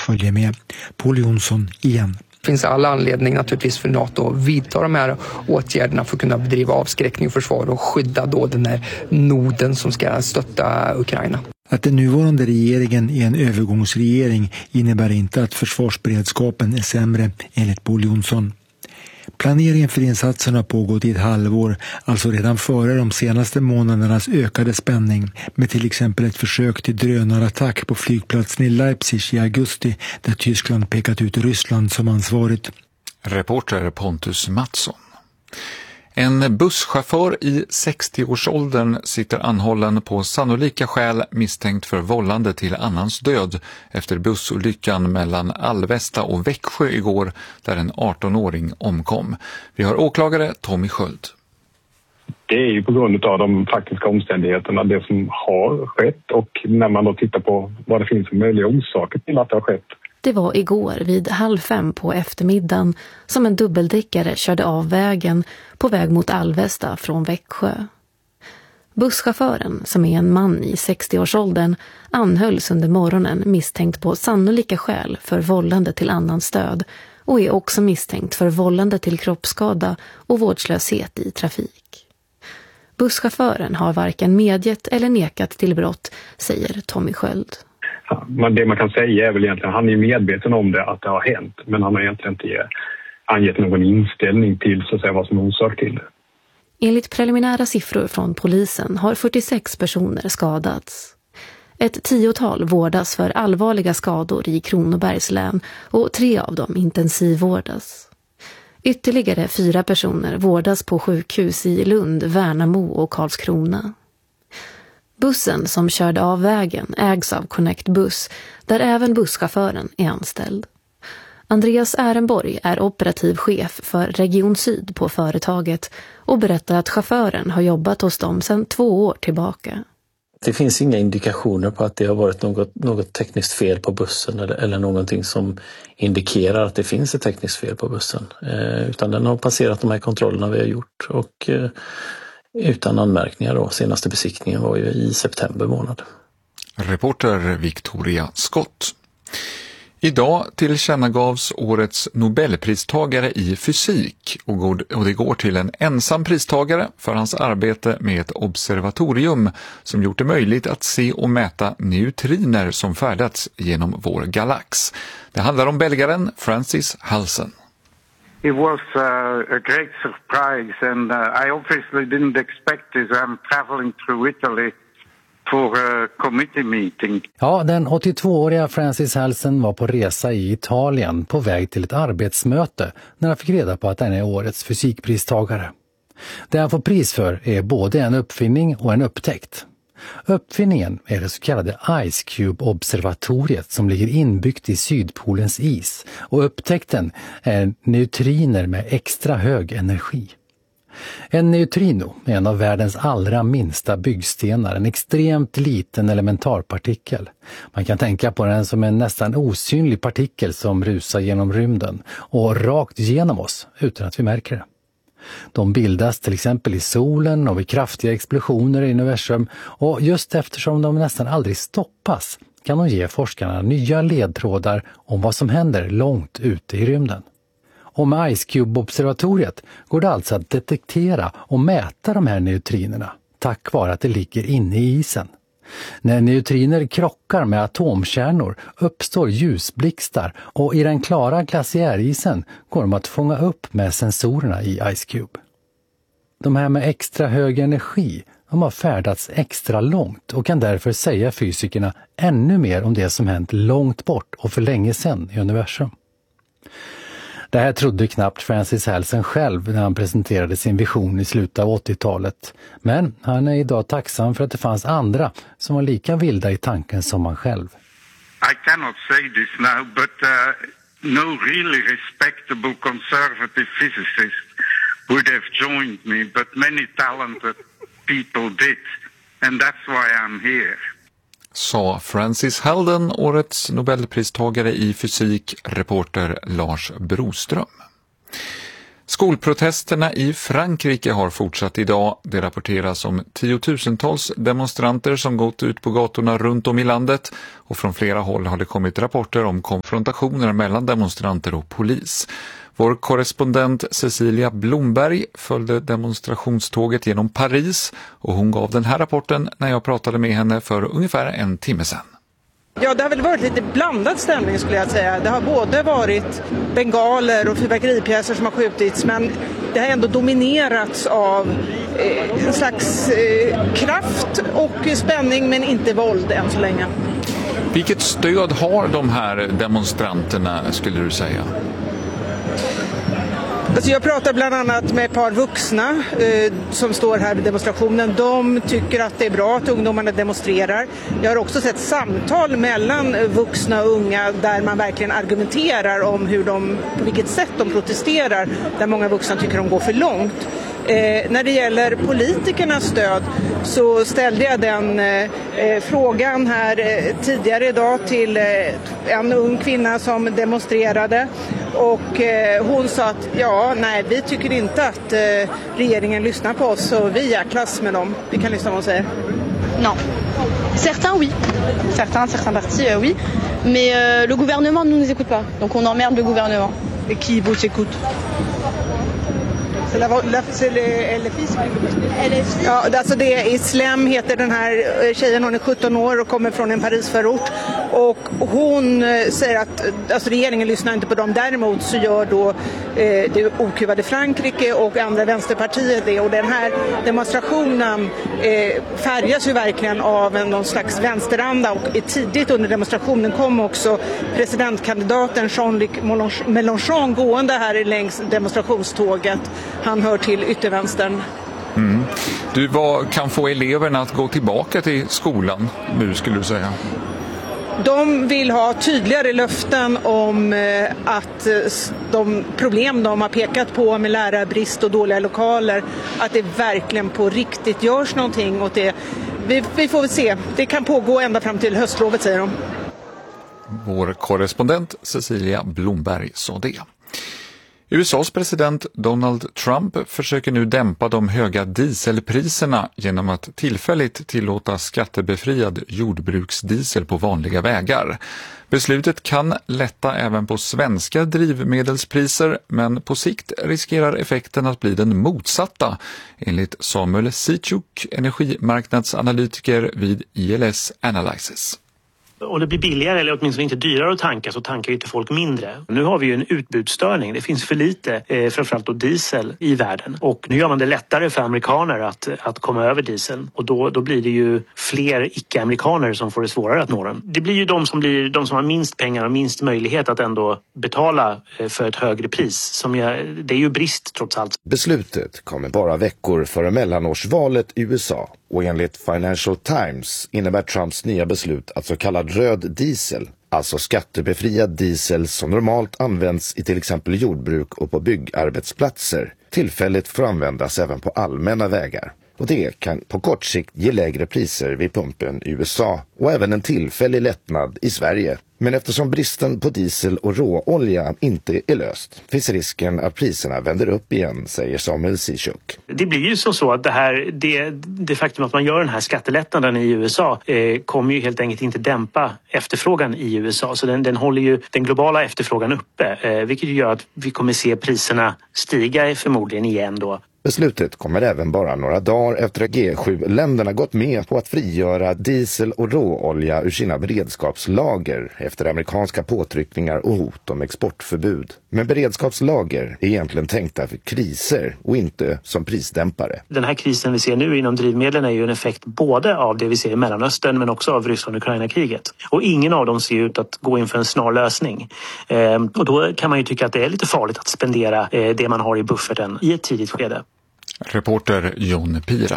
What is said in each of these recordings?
följer med. Paul Jonsson igen. Det finns alla anledning naturligtvis för NATO att vidta de här åtgärderna för att kunna bedriva avskräckning och försvar och skydda då den här noden som ska stötta Ukraina. Att den nuvarande regeringen är en övergångsregering innebär inte att försvarsberedskapen är sämre, enligt Paul Jonsson. Planeringen för insatsen har pågått i ett halvår, alltså redan före de senaste månadernas ökade spänning, med till exempel ett försök till drönarattack på flygplatsen i Leipzig i augusti, där Tyskland pekat ut Ryssland som ansvarigt. Reporter Pontus Mattsson. En busschaufför i 60-årsåldern sitter anhållen på sannolika skäl misstänkt för vållande till annans död efter bussolyckan mellan Alvesta och Växjö igår där en 18-åring omkom. Vi har åklagare Tommy Sköld. Det är ju på grund av de faktiska omständigheterna, det som har skett, och när man då tittar på vad det finns för möjliga orsaker till att det har skett. Det var igår vid 4:30 på eftermiddagen som en dubbeldäckare körde av vägen på väg mot Alvesta från Växjö. Busschauffören, som är en man i 60-årsåldern, anhölls under morgonen misstänkt på sannolika skäl för vållande till annans död och är också misstänkt för vållande till kroppsskada och vårdslöshet i trafik. Busschauffören har varken medgett eller nekat till brott, säger Tommy Sköld. Det man kan säga är väl egentligen att han är medveten om det, att det har hänt, men han har egentligen inte angett någon inställning till så att säga vad som är orsak till det. Enligt preliminära siffror från polisen har 46 personer skadats. Ett 10-tal vårdas för allvarliga skador i Kronobergs län och 3 av dem intensivvårdas. Ytterligare 4 personer vårdas på sjukhus i Lund, Värnamo och Karlskrona. Bussen som körde av vägen ägs av Connect Buss, där även busschauffören är anställd. Andreas Ehrenborg är operativ chef för Region Syd på företaget och berättar att chauffören har jobbat hos dem sedan 2 år tillbaka. Det finns inga indikationer på att det har varit något tekniskt fel på bussen eller någonting som indikerar att det finns ett tekniskt fel på bussen. Utan den har passerat de här kontrollerna vi har gjort och utan anmärkningar då. Senaste besiktningen var ju i september månad. Reporter Victoria Skott. Idag tillkännagavs årets Nobelpristagare i fysik och det går till en ensam pristagare för hans arbete med ett observatorium som gjort det möjligt att se och mäta neutriner som färdats genom vår galax. Det handlar om belgaren Francis Halsen. It was a great surprise and I obviously didn't expect this. I'm traveling through Italy for a committee meeting. Ja, den 82-åriga Francis Halsen var på resa i Italien på väg till ett arbetsmöte när han fick reda på att han är årets fysikpristagare. Det han får pris för är både en uppfinning och en upptäckt. Uppfinningen är det så kallade Ice Cube-observatoriet som ligger inbyggt i Sydpolens is och upptäckten är neutriner med extra hög energi. En neutrino är en av världens allra minsta byggstenar, en extremt liten elementarpartikel. Man kan tänka på den som en nästan osynlig partikel som rusar genom rymden och rakt genom oss utan att vi märker det. De bildas till exempel i solen och vid kraftiga explosioner i universum och just eftersom de nästan aldrig stoppas kan de ge forskarna nya ledtrådar om vad som händer långt ute i rymden. Och med Ice Cube-observatoriet går det alltså att detektera och mäta de här neutrinerna tack vare att det ligger inne i isen. När neutriner krockar med atomkärnor uppstår ljusblixtar och i den klara glaciärisen går de att fånga upp med sensorerna i Ice Cube. De här med extra hög energi, de har färdats extra långt och kan därför säga fysikerna ännu mer om det som hänt långt bort och för länge sedan i universum. Det här trodde knappt Francis Halsen själv när han presenterade sin vision i slutet av 80-talet. Men han är idag tacksam för att det fanns andra som var lika vilda i tanken som han själv. I cannot say this now, but no really respectable conservative physicist would have joined me, but many talented people did, and that's why I'm here. Sa Francis Halden, årets Nobelpristagare i fysik, reporter Lars Broström. Skolprotesterna i Frankrike har fortsatt idag. Det rapporteras om tiotusentals demonstranter som gått ut på gatorna runt om i landet, och från flera håll har det kommit rapporter om konfrontationer mellan demonstranter och polis. Vår korrespondent Cecilia Blomberg följde demonstrationståget genom Paris, och hon gav den här rapporten när jag pratade med henne för ungefär en timme sedan. Ja, det har väl varit lite blandad stämning skulle jag säga. Det har både varit bengaler och fyrverkeripjäser som har skjutits, men det har ändå dominerats av en slags kraft och spänning, men inte våld än så länge. Vilket stöd har de här demonstranterna, skulle du säga? Alltså jag pratar bland annat med ett par vuxna som står här vid demonstrationen. De tycker att det är bra att ungdomarna demonstrerar. Jag har också sett samtal mellan vuxna och unga där man verkligen argumenterar om på vilket sätt de protesterar, där många vuxna tycker de går för långt. När det gäller politikernas stöd så ställde jag den frågan här tidigare idag till en ung kvinna som demonstrerade, och hon sa att vi tycker inte att regeringen lyssnar på oss, så vi är klass med dem. Vi kan lyssna på vad hon säger. Non. Certains oui. Certains partis oui. Mais le gouvernement ne nous écoute pas. Donc on emmerde le gouvernement. Et qui vous écoute? Ja, alltså det är Islam heter den här tjejen, hon är 17 år och kommer från en Parisförort, och hon säger att alltså regeringen lyssnar inte på dem. Däremot så gör då det okuvade Frankrike och andra vänsterpartier det, och den här demonstrationen färgas ju verkligen av någon slags vänsteranda, och tidigt under demonstrationen kom också presidentkandidaten Jean-Luc Mélenchon gående här längs demonstrationståget. Han hör till yttervänstern. Vad kan få eleverna att gå tillbaka till skolan nu, skulle du säga? De vill ha tydligare löften om att de problem de har pekat på med lärarbrist och dåliga lokaler, att det verkligen på riktigt görs någonting åt det. Vi får väl se. Det kan pågå ända fram till höstlovet, säger de. Vår korrespondent Cecilia Blomberg sa det. USAs president Donald Trump försöker nu dämpa de höga dieselpriserna genom att tillfälligt tillåta skattebefriad jordbruksdiesel på vanliga vägar. Beslutet kan lätta även på svenska drivmedelspriser, men på sikt riskerar effekten att bli den motsatta, enligt Samuel Sichuk, energimarknadsanalytiker vid ILS Analysis. Om det blir billigare eller åtminstone inte dyrare att tanka, så tankar ju inte folk mindre. Nu har vi ju en utbudsstörning. Det finns för lite, framförallt då diesel i världen. Och nu gör man det lättare för amerikaner att komma över dieseln. Och då blir det ju fler icke-amerikaner som får det svårare att nå den. Det blir ju de som har minst pengar och minst möjlighet att ändå betala för ett högre pris. Det är ju brist trots allt. Beslutet kommer bara veckor före mellanårsvalet i USA. Och enligt Financial Times innebär Trumps nya beslut att så kallad röd diesel, alltså skattebefriad diesel som normalt används i till exempel jordbruk och på byggarbetsplatser, tillfälligt får användas även på allmänna vägar. Och det kan på kort sikt ge lägre priser vid pumpen i USA och även en tillfällig lättnad i Sverige. Men eftersom bristen på diesel och råolja inte är löst finns risken att priserna vänder upp igen, säger Samuel Sichuk. Det blir ju så att det faktum att man gör den här skattelättnaden i USA kommer ju helt enkelt inte dämpa efterfrågan i USA. Så den håller ju den globala efterfrågan uppe, vilket gör att vi kommer se priserna stiga förmodligen igen då. Beslutet kommer även bara några dagar efter att G7-länderna gått med på att frigöra diesel och råolja ur sina beredskapslager efter amerikanska påtryckningar och hot om exportförbud. Men beredskapslager är egentligen tänkta för kriser och inte som prisdämpare. Den här krisen vi ser nu inom drivmedlen är ju en effekt både av det vi ser i Mellanöstern men också av Ryssland-Ukraina-kriget. Och ingen av dem ser ut att gå in för en snar lösning. Och då kan man ju tycka att det är lite farligt att spendera det man har i bufferten i ett tidigt skede. Reporter John Pira.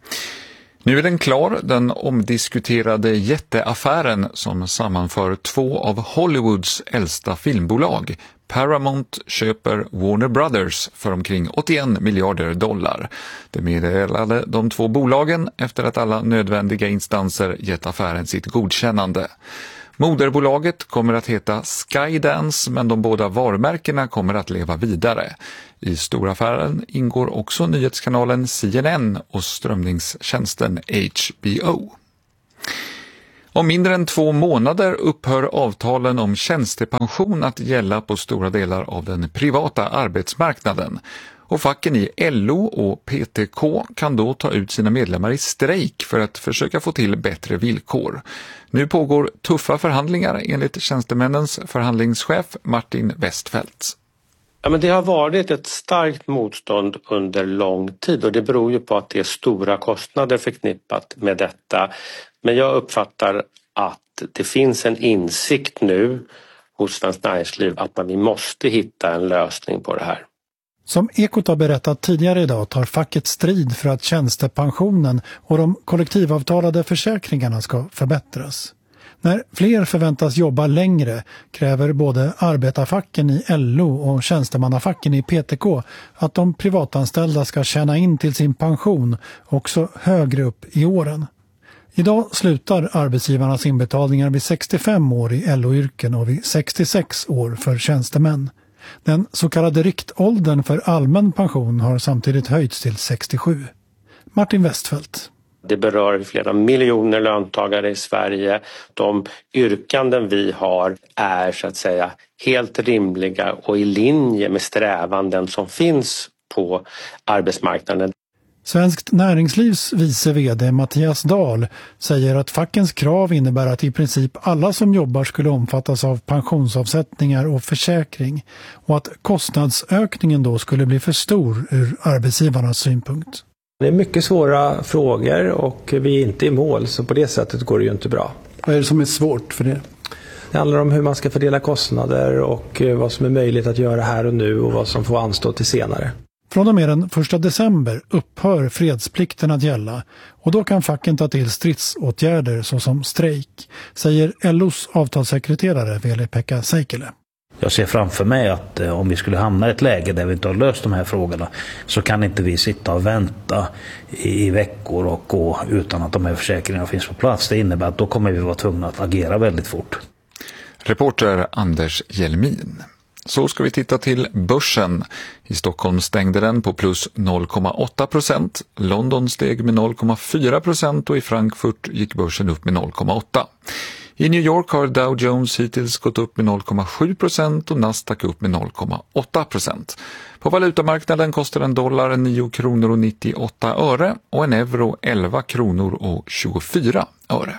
Nu är den klar, den omdiskuterade jätteaffären som sammanför två av Hollywoods äldsta filmbolag. Paramount köper Warner Brothers för omkring 81 miljarder dollar. Det meddelade de två bolagen efter att alla nödvändiga instanser gett affären sitt godkännande. Moderbolaget kommer att heta Skydance, men de båda varumärkena kommer att leva vidare. I storaffären ingår också nyhetskanalen CNN och strömningstjänsten HBO. Om mindre än 2 månader upphör avtalen om tjänstepension att gälla på stora delar av den privata arbetsmarknaden. Och facken i LO och PTK kan då ta ut sina medlemmar i strejk för att försöka få till bättre villkor. Nu pågår tuffa förhandlingar enligt tjänstemännens förhandlingschef Martin Westfeldt. Ja, men det har varit ett starkt motstånd under lång tid och det beror ju på att det är stora kostnader förknippat med detta. Men jag uppfattar att det finns en insikt nu hos Svenskt Näringsliv att vi måste hitta en lösning på det här. Som Ekot har berättat tidigare idag tar facket strid för att tjänstepensionen och de kollektivavtalade försäkringarna ska förbättras. När fler förväntas jobba längre kräver både arbetarfacken i LO och tjänstemannafacken i PTK att de privatanställda ska tjäna in till sin pension också högre upp i åren. Idag slutar arbetsgivarnas inbetalningar vid 65 år i LO-yrken och vid 66 år för tjänstemän. Den så kallade riktåldern för allmän pension har samtidigt höjts till 67. Martin Westfeldt. Det berör flera miljoner löntagare i Sverige. De yrkanden vi har är så att säga helt rimliga och i linje med strävanden som finns på arbetsmarknaden. Svenskt Näringslivs vice vd Mattias Dahl säger att fackens krav innebär att i princip alla som jobbar skulle omfattas av pensionsavsättningar och försäkring och att kostnadsökningen då skulle bli för stor ur arbetsgivarnas synpunkt. Det är mycket svåra frågor och vi är inte i mål, så på det sättet går det ju inte bra. Vad är det som är svårt för det? Det handlar om hur man ska fördela kostnader och vad som är möjligt att göra här och nu och vad som får anstå till senare. Från och med den 1 december upphör fredsplikten att gälla och då kan facken ta till stridsåtgärder såsom strejk, säger LOs avtalssekreterare Veli-Pekka Seikkilä. Jag ser framför mig att om vi skulle hamna i ett läge där vi inte har löst de här frågorna så kan inte vi sitta och vänta i veckor och gå utan att de här försäkringarna finns på plats. Det innebär att då kommer vi vara tvungna att agera väldigt fort. Reporter Anders Hjelmin. Så ska vi titta till börsen. I Stockholm stängde den på plus 0,8%. London steg med 0,4% och i Frankfurt gick börsen upp med 0,8%. I New York har Dow Jones hittills gått upp med 0,7% och Nasdaq upp med 0,8%. På valutamarknaden kostar en dollar 9 kronor och 98 öre och en euro 11 kronor och 24 öre.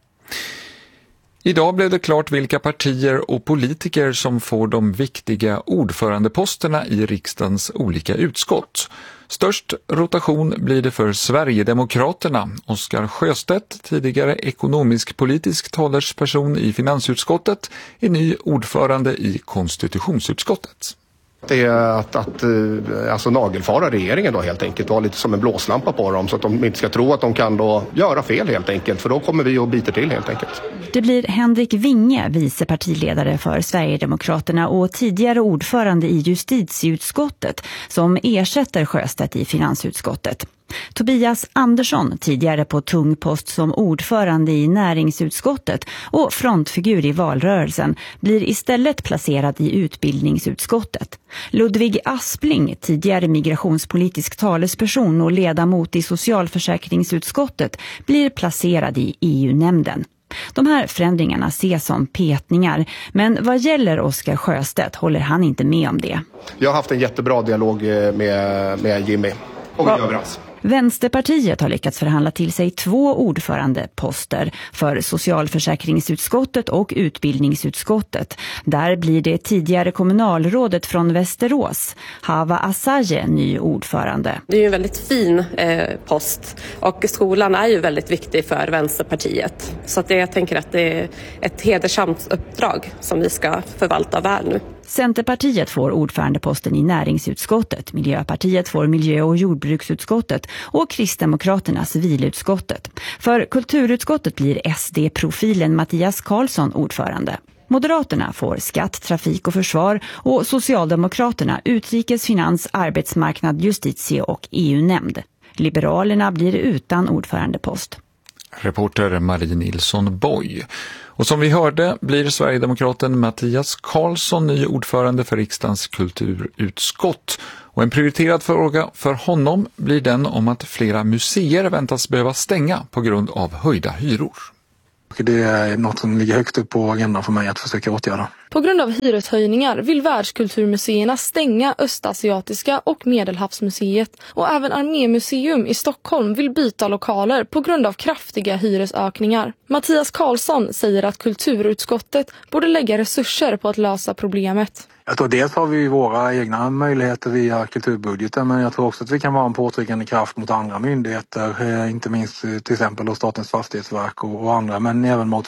Idag blev det klart vilka partier och politiker som får de viktiga ordförandeposterna i riksdagens olika utskott. Störst rotation blir det för Sverigedemokraterna. Oskar Sjöstedt, tidigare ekonomisk-politisk talesperson i finansutskottet, är ny ordförande i konstitutionsutskottet. Det är att nagelfara regeringen då helt enkelt och ha lite som en blåslampa på dem så att de inte ska tro att de kan då göra fel helt enkelt, för då kommer vi att bita till helt enkelt. Det blir Henrik Winge, vice partiledare för Sverigedemokraterna och tidigare ordförande i justitieutskottet, som ersätter Sjöstedt i finansutskottet. Tobias Andersson, tidigare på tung post som ordförande i näringsutskottet och frontfigur i valrörelsen, blir istället placerad i utbildningsutskottet. Ludvig Aspling, tidigare migrationspolitisk talesperson och ledamot i socialförsäkringsutskottet, blir placerad i EU-nämnden. De här förändringarna ses som petningar, men vad gäller Oskar Sjöstedt håller han inte med om det. Jag har haft en jättebra dialog med Jimmy och vi är överens. Vänsterpartiet har lyckats förhandla till sig 2 ordförandeposter för socialförsäkringsutskottet och utbildningsutskottet. Där blir det tidigare kommunalrådet från Västerås, Hava Asaje, ny ordförande. Det är ju en väldigt fin post och skolan är ju väldigt viktig för Vänsterpartiet. Så att jag tänker att det är ett hedersamt uppdrag som vi ska förvalta väl nu. Centerpartiet får ordförandeposten i näringsutskottet, Miljöpartiet får miljö- och jordbruksutskottet och Kristdemokraterna civilutskottet. För kulturutskottet blir SD-profilen Mattias Karlsson ordförande. Moderaterna får skatt, trafik och försvar och Socialdemokraterna utrikes, finans, arbetsmarknad, justitie- och EU-nämnd. Liberalerna blir utan ordförandepost. Reporter Marie Nilsson Boy. Och som vi hörde blir Sverigedemokraten Mattias Karlsson ny ordförande för riksdagens kulturutskott. Och en prioriterad fråga för honom blir den om att flera museer väntas behöva stänga på grund av höjda hyror. Det är något som ligger högt upp på agendan för mig att försöka åtgärda. På grund av hyreshöjningar vill världskulturmuseerna stänga Östasiatiska och Medelhavsmuseet, och även Armémuseum i Stockholm vill byta lokaler på grund av kraftiga hyresökningar. Mattias Karlsson säger att kulturutskottet borde lägga resurser på att lösa problemet. Jag tror dels har vi våra egna möjligheter via kulturbudgeten, men jag tror också att vi kan vara en påtryckande kraft mot andra myndigheter, inte minst till exempel då Statens fastighetsverk och andra, men även mot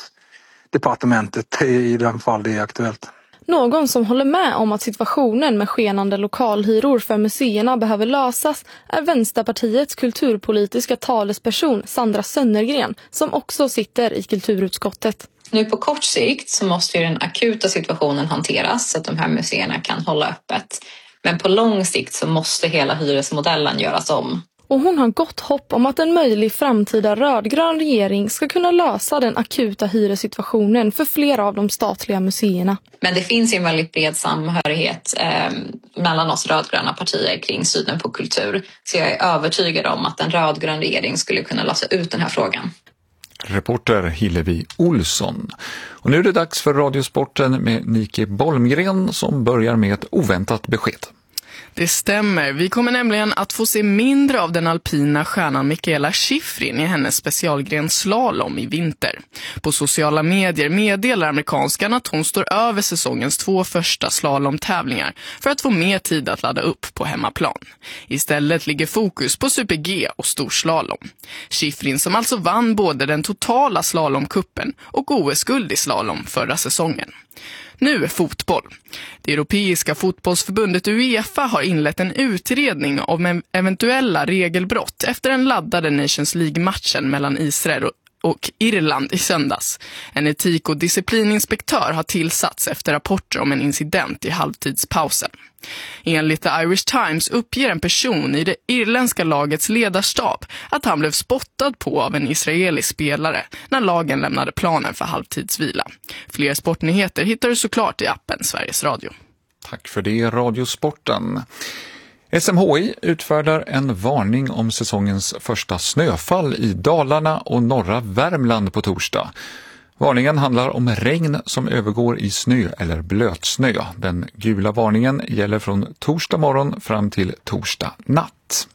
Finansdepartementet i den fall det är aktuellt. Någon som håller med om att situationen med skenande lokalhyror för museerna behöver lösas är Vänsterpartiets kulturpolitiska talesperson Sandra Sönnergren, som också sitter i kulturutskottet. Nu på kort sikt så måste ju den akuta situationen hanteras så att de här museerna kan hålla öppet. Men på lång sikt så måste hela hyresmodellen göras om. Och hon har gott hopp om att en möjlig framtida rödgrön regering ska kunna lösa den akuta hyressituationen för flera av de statliga museerna. Men det finns ju en väldigt bred samhörighet mellan oss rödgröna partier kring synen på kultur. Så jag är övertygad om att en rödgrön regering skulle kunna lösa ut den här frågan. Reporter Hillevi Olsson. Och nu är det dags för Radiosporten med Nike Bolmgren som börjar med ett oväntat besked. Det stämmer. Vi kommer nämligen att få se mindre av den alpina stjärnan Mikaela Shiffrin i hennes specialgren slalom i vinter. På sociala medier meddelar amerikanskan att hon står över säsongens 2 första slalomtävlingar för att få mer tid att ladda upp på hemmaplan. Istället ligger fokus på Super-G och storslalom. Shiffrin som alltså vann både den totala slalomkuppen och OS-guld i slalom förra säsongen. Nu är fotboll. Det europeiska fotbollsförbundet UEFA har inlett en utredning om eventuella regelbrott efter den laddade Nations League-matchen mellan Israel och Irland i söndags. En etik- och disciplininspektör har tillsatts efter rapporter om en incident i halvtidspausen. Enligt The Irish Times uppger en person i det irländska lagets ledarstab att han blev spottad på av en israelisk spelare när lagen lämnade planen för halvtidsvila. Fler sportnyheter hittar du såklart i appen Sveriges Radio. Tack för det, Radiosporten. SMHI utfärdar en varning om säsongens första snöfall i Dalarna och norra Värmland på torsdag. Varningen handlar om regn som övergår i snö eller blötsnö. Den gula varningen gäller från torsdag morgon fram till torsdag natt.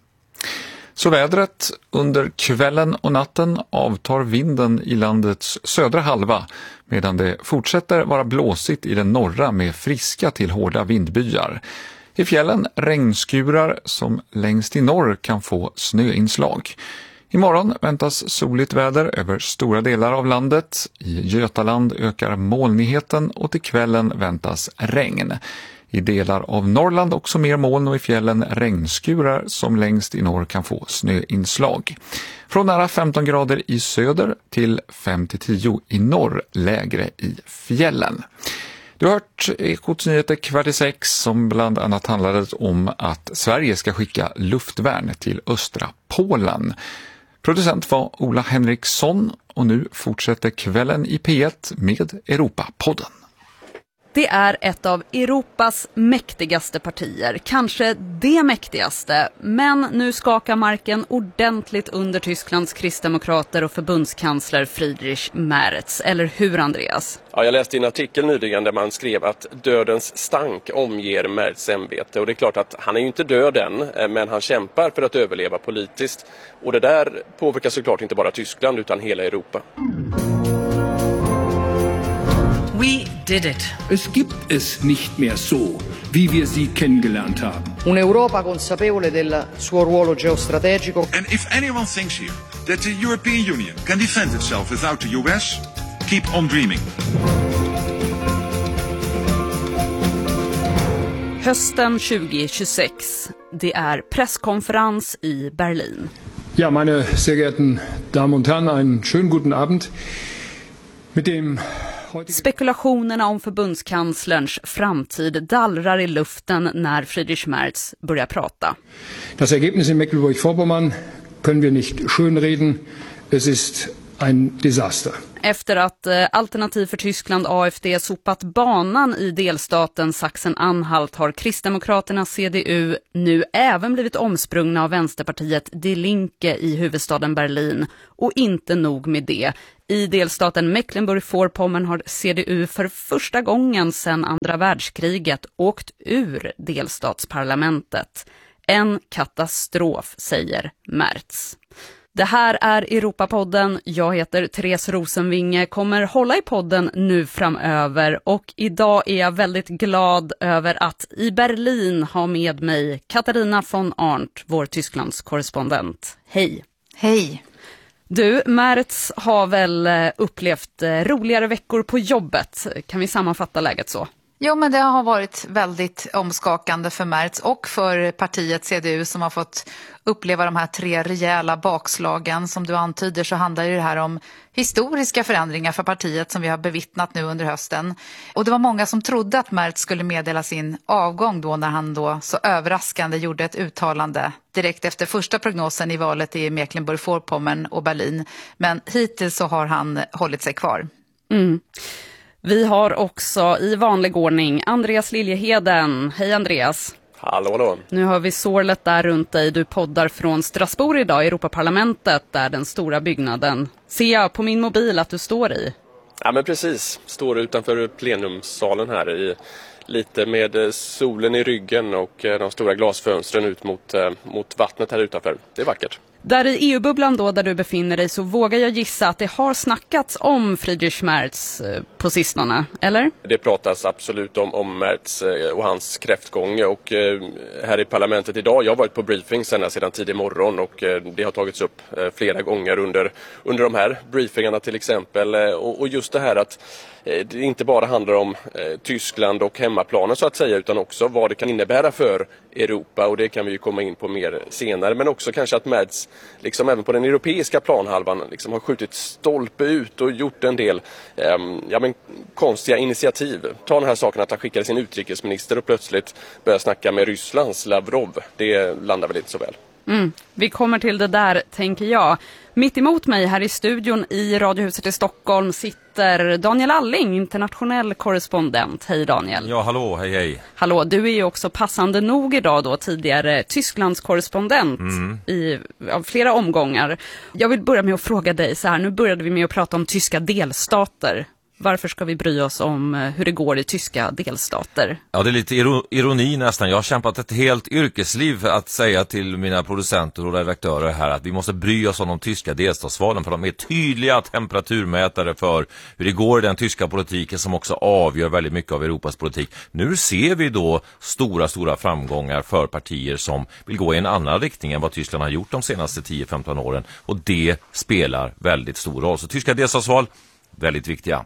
Så vädret: under kvällen och natten avtar vinden i landets södra halva medan det fortsätter vara blåsigt i den norra med friska till hårda vindbyar. I fjällen regnskurar som längst i norr kan få snöinslag. Imorgon väntas soligt väder över stora delar av landet. I Götaland ökar molnigheten och till kvällen väntas regn. I delar av Norrland också mer moln och i fjällen regnskurar som längst i norr kan få snöinslag. Från nära 15 grader i söder till 5-10 i norr, lägre i fjällen. Du har hört Ekots nyheter 5:15 som bland annat handlade om att Sverige ska skicka luftvärn till östra Polen. Producent var Ola Henriksson och nu fortsätter kvällen i P1 med Europapodden. Det är ett av Europas mäktigaste partier, kanske det mäktigaste, men nu skakar marken ordentligt under Tysklands kristdemokrater och förbundskansler Friedrich Merz. Eller hur, Andreas? Ja, jag läste en artikel nyligen där man skrev att dödens stank omger Merz ämbete. Och det är klart att han är ju inte död än, men han kämpar för att överleva politiskt. Och det där påverkar såklart inte bara Tyskland utan hela Europa. We did it. Es gibt es nicht mehr so, wie wir sie kennengelernt haben. Un'Europa consapevole del suo ruolo geostrategico. And if anyone thinks here that the European Union can defend itself without the US, keep on dreaming. Hösten 2026. Det är presskonferens i Berlin. Ja, meine sehr geehrten Damen und Herren, einen schönen guten Abend. Mit dem Spekulationerna om förbundskanslerns framtid dallrar i luften när Friedrich Merz börjar prata. Das Ergebnis in Mecklenburg-Vorpommern können wir nicht schönreden. Es ist ein Desaster. Efter att Alternativ för Tyskland AFD sopat banan i delstaten Sachsen-Anhalt har Kristdemokraterna CDU nu även blivit omsprungna av Vänsterpartiet Die Linke i huvudstaden Berlin. Och inte nog med det. I delstaten Mecklenburg-Vorpommern har CDU för första gången sedan andra världskriget åkt ur delstatsparlamentet. En katastrof, säger Merz. Det här är Europapodden. Jag heter Therese Rosenvinge, kommer hålla i podden nu framöver och idag är jag väldigt glad över att i Berlin ha med mig Katarina von Arndt, vår Tysklands korrespondent. Hej! Hej! Du, Merz har väl upplevt roligare veckor på jobbet. Kan vi sammanfatta läget så? Jo, men det har varit väldigt omskakande för Merz och för partiet CDU som har fått uppleva de här 3 rejäla bakslagen. Som du antyder så handlar ju det här om historiska förändringar för partiet som vi har bevittnat nu under hösten. Och det var många som trodde att Merz skulle meddela sin avgång då när han då så överraskande gjorde ett uttalande direkt efter första prognosen i valet i Mecklenburg-Vorpommern och Berlin. Men hittills så har han hållit sig kvar. Mm. Vi har också i vanlig ordning Andreas Liljeheden. Hej Andreas. Hallå. Nu har vi sorlet där runt dig. Du poddar från Strasbourg idag, Europaparlamentet, där den stora byggnaden. Ser jag på min mobil att du står i? Ja, men precis. Står utanför plenumsalen här lite med solen i ryggen och de stora glasfönstren ut mot vattnet här utanför. Det är vackert. Där i EU-bubblan då, där du befinner dig, så vågar jag gissa att det har snackats om Friedrich Merz på sistone, eller? Det pratas absolut om Merz och hans kräftgång och här i parlamentet idag, jag har varit på briefing sedan tidig morgon och det har tagits upp flera gånger under de här briefingarna till exempel och just det här att det inte bara handlar om Tyskland och hemmaplanen så att säga utan också vad det kan innebära för Europa och det kan vi ju komma in på mer senare men också kanske att Merz liksom även på den europeiska planhalvan liksom har skjutit stolpe ut och gjort en del konstiga initiativ. Ta den här saken att han skickade sin utrikesminister och plötsligt börjar snacka med Rysslands Lavrov. Det landar väl inte så väl. Vi kommer till det där, tänker jag. Mitt emot mig här i studion i Radiohuset i Stockholm sitter Daniel Alling, internationell korrespondent. Hej Daniel. Ja, hallå, hej. Hallå, du är ju också passande nog idag då, tidigare Tysklands korrespondent av flera omgångar. Jag vill börja med att fråga dig så här, nu började vi med att prata om tyska delstater. Varför ska vi bry oss om hur det går i tyska delstater? Ja, det är lite ironi nästan. Jag har kämpat ett helt yrkesliv för att säga till mina producenter och redaktörer här att vi måste bry oss om de tyska delstatsvalen för de är tydliga temperaturmätare för hur det går i den tyska politiken som också avgör väldigt mycket av Europas politik. Nu ser vi då stora framgångar för partier som vill gå i en annan riktning än vad Tyskland har gjort de senaste 10-15 åren och det spelar väldigt stor roll. Så tyska delstatsval, väldigt viktiga.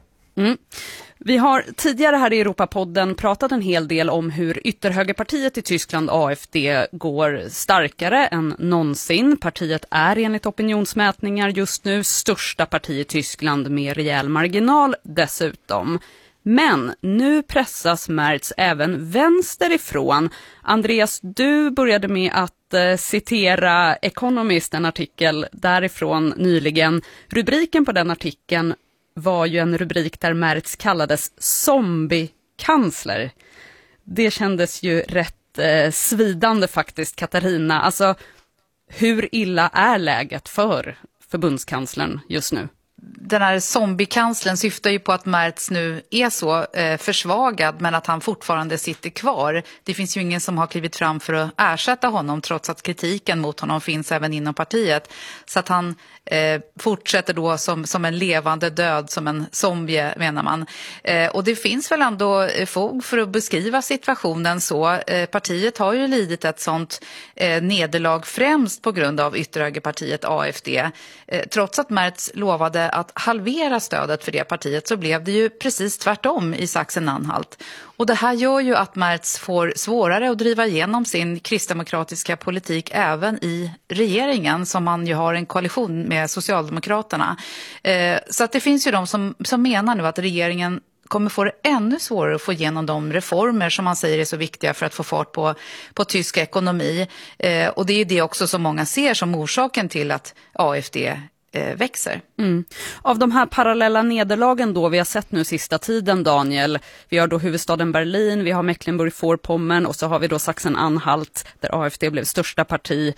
Vi har tidigare här i Europapodden pratat en hel del om hur ytterhögerpartiet i Tyskland AFD går starkare än någonsin. Partiet är enligt opinionsmätningar just nu största parti i Tyskland med rejäl marginal dessutom. Men nu pressas Merz även vänsterifrån. Andreas, du började med att citera Economist, en artikel därifrån nyligen. Rubriken på den artikeln var ju en rubrik där Merz kallades zombie-kansler. Det kändes ju rätt svidande faktiskt, Katarina. Alltså, hur illa är läget för förbundskanslern just nu? Den här zombiekanslern syftar ju på att Merz nu är så försvagad men att han fortfarande sitter kvar. Det finns ju ingen som har klivit fram för att ersätta honom trots att kritiken mot honom finns även inom partiet. Så att han fortsätter då som en levande död, som en zombie menar man. Och det finns väl ändå fog för att beskriva situationen så. Partiet har ju lidit ett sånt nederlag främst på grund av ytterhögerpartiet AFD. Trots att Merz lovade att halvera stödet för det partiet så blev det ju precis tvärtom i Sachsen-Anhalt. Och det här gör ju att Merz får svårare att driva igenom sin kristdemokratiska politik även i regeringen som man ju har en koalition med Socialdemokraterna. Så att det finns ju de som menar nu att regeringen kommer få det ännu svårare att få igenom de reformer som man säger är så viktiga för att få fart på tysk ekonomi. Och det är det också som många ser som orsaken till att AFD växer. Av de här parallella nederlagen då vi har sett nu sista tiden, Daniel, vi har då huvudstaden Berlin, vi har Mecklenburg-Vorpommern och så har vi då Sachsen-Anhalt där AfD blev största parti.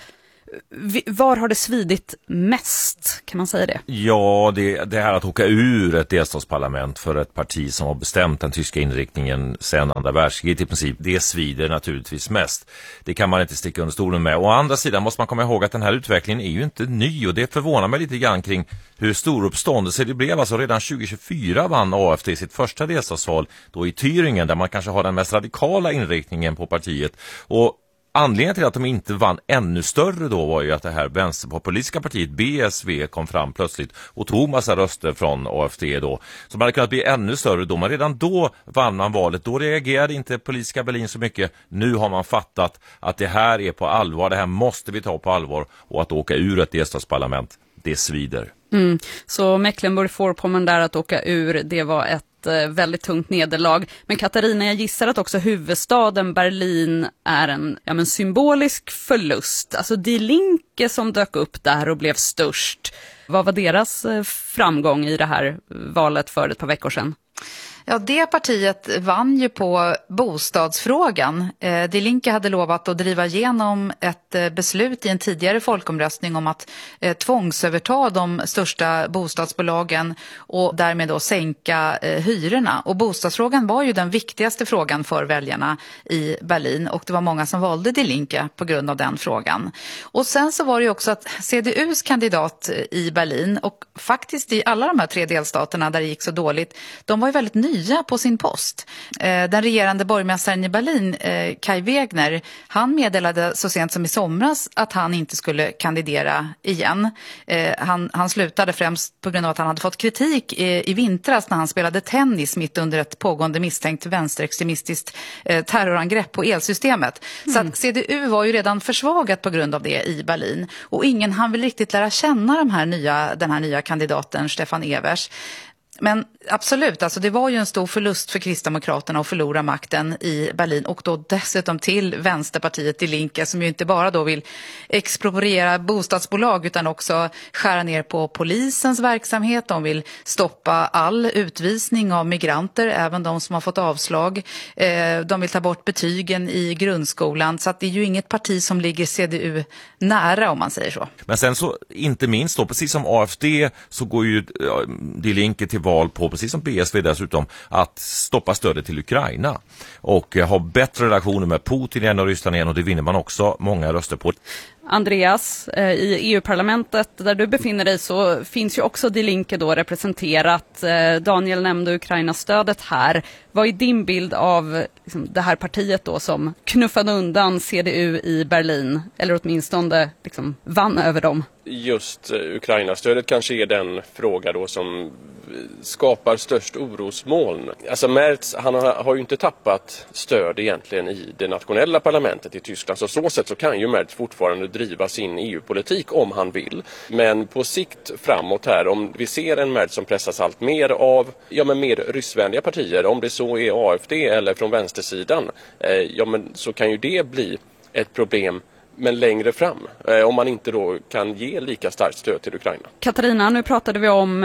Var har det svidit mest, kan man säga det? Ja, det här att åka ur ett delstatsparlament för ett parti som har bestämt den tyska inriktningen sedan andra världskriget i princip, det svider naturligtvis mest. Det kan man inte sticka under stolen med. Å andra sidan måste man komma ihåg att den här utvecklingen är ju inte ny, och det förvånar mig lite grann kring hur stor uppståndelse det blev. Alltså redan 2024 vann AfD sitt första delstatsval då i Thüringen, där man kanske har den mest radikala inriktningen på partiet. Och anledningen till att de inte vann ännu större då var ju att det här vänsterpopulistiska partiet BSV kom fram plötsligt och tog massa röster från AfD då. Så man hade kunnat bli ännu större då, men redan då vann man valet. Då reagerade inte politiska Berlin så mycket. Nu har man fattat att det här är på allvar, det här måste vi ta på allvar, och att åka ur ett delstatsparlament, det svider. Så Mecklenburg-Vorpommern där att åka ur, det var ett väldigt tungt nederlag. Men Katarina, jag gissar att också huvudstaden Berlin är en symbolisk förlust. Alltså Die Linke som dök upp där och blev störst. Vad var deras framgång i det här valet för ett par veckor sedan? Ja, det partiet vann ju på bostadsfrågan. Die Linke hade lovat att driva igenom ett beslut i en tidigare folkomröstning om att tvångsöverta de största bostadsbolagen och därmed då sänka hyrorna. Och bostadsfrågan var ju den viktigaste frågan för väljarna i Berlin, och det var många som valde Die Linke på grund av den frågan. Och sen så var det ju också att CDUs kandidat i Berlin, och faktiskt i alla de här 3 delstaterna där det gick så dåligt, de var ju väldigt nya på sin post. Den regerande borgmästaren i Berlin, Kai Wegner, han meddelade så sent som i somras att han inte skulle kandidera igen. Han slutade främst på grund av att han hade fått kritik i vintras när han spelade tennis mitt under ett pågående misstänkt vänsterextremistiskt terrorangrepp på elsystemet. Så att CDU var ju redan försvagat på grund av det i Berlin, och ingen han vill riktigt lära känna den här nya kandidaten Stefan Evers. Men absolut, alltså det var ju en stor förlust för Kristdemokraterna att förlora makten i Berlin, och då dessutom till Vänsterpartiet Die Linke som ju inte bara då vill expropriera bostadsbolag utan också skära ner på polisens verksamhet. De vill stoppa all utvisning av migranter, även de som har fått avslag. De vill ta bort betygen i grundskolan, så att det är ju inget parti som ligger CDU nära, om man säger så. Men sen så, inte minst då, precis som AfD så går ju Die Linke till val på, precis som BSV dessutom, att stoppa stödet till Ukraina och ha bättre relationer med Putin igen och Ryssland igen, och det vinner man också många röster på. Andreas, i EU-parlamentet där du befinner dig så finns ju också Die Linke då representerat. Daniel nämnde Ukraina-stödet här. Vad är din bild av det här partiet då som knuffade undan CDU i Berlin, eller åtminstone vann över dem? Just Ukraina-stödet kanske är den fråga då som skapar störst orosmoln. Alltså Merz, han har ju inte tappat stöd egentligen i det nationella parlamentet i Tyskland. Så sätt så kan ju Merz fortfarande driva sin EU-politik om han vill. Men på sikt framåt här, om vi ser en Merz som pressas allt mer av mer ryssvänliga partier, om det så är AfD eller från vänstersidan, men så kan ju det bli ett problem. Men längre fram, om man inte då kan ge lika starkt stöd till Ukraina. Katarina, nu pratade vi om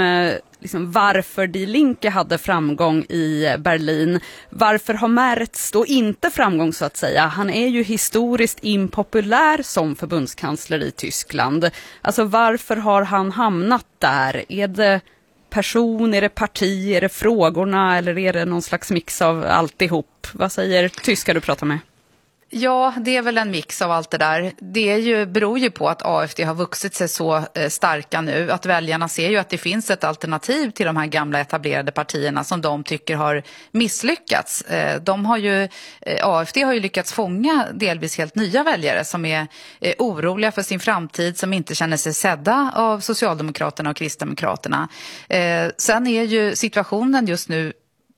varför Die Linke hade framgång i Berlin. Varför har Merz då inte framgång, så att säga? Han är ju historiskt impopulär som förbundskansler i Tyskland. Alltså varför har han hamnat där? Är det person, är det parti, är det frågorna, eller är det någon slags mix av alltihop? Vad säger tyskar du pratar med? Ja, det är väl en mix av allt det där. Det beror ju på att AfD har vuxit sig så starka nu. Att väljarna ser ju att det finns ett alternativ till de här gamla etablerade partierna som de tycker har misslyckats. AfD har ju lyckats fånga delvis helt nya väljare som är oroliga för sin framtid, som inte känner sig sedda av Socialdemokraterna och Kristdemokraterna. Sen är ju situationen just nu